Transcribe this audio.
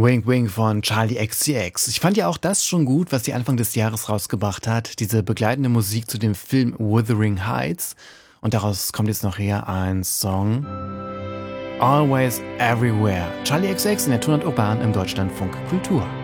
Wink Wink von Charlie XCX. Ich fand ja auch das schon gut, was sie Anfang des Jahres rausgebracht hat. Diese begleitende Musik zu dem Film Wuthering Heights. Und daraus kommt jetzt noch her ein Song. Always Everywhere. Charlie XCX in der Tour und Urban im Deutschlandfunk Kultur.